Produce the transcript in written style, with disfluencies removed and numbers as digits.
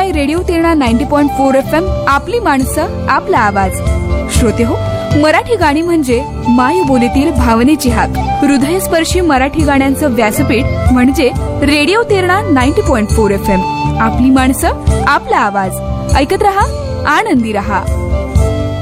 Bye radio Terna 90.4 FM. आपली माणसं आपला आवाज. श्रोते हो, मराठी गाणी म्हणजे मायबोलीतील भावनेची हाक. हृदयस्पर्शी मराठी गाण्यांचं व्यासपीठ म्हणजे रेडिओ तेरणा 90.4 FM. आपली माणसं आपला आवाज. ऐकत रहा, आनंदी रहा.